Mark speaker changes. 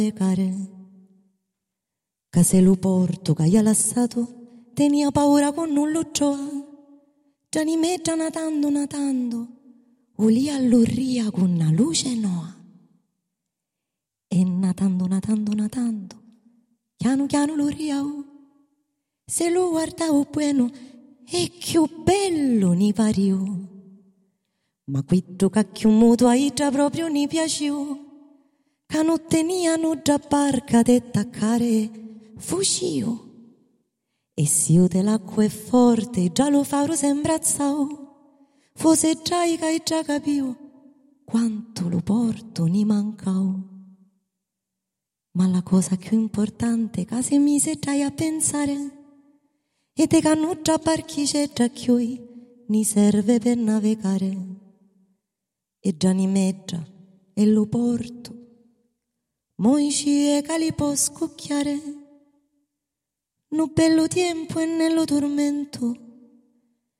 Speaker 1: navegare. Che se lo porto che gli ha lasciato, tenia paura con non lo trova. Già ni metta natando, ulia all'urria con una luce noa. E natando, piano lo riau. Se lo guardavo buono, e che bello ni pariu. Ma questo cacchio muto a già proprio ni piaciu. Che non teniano già barca de taccare, fusciu. E se io te l'acqua è forte, già lo faro sembrazzao. Forse già che già capiu quanto lo porto ni mancao. Ma la cosa più importante che si mise già a pensare è che non già barchicetta chiui ni serve per navigare. E già ni meggia e lo porto, moici e che li può scucchiare. No bello tempo e nello tormento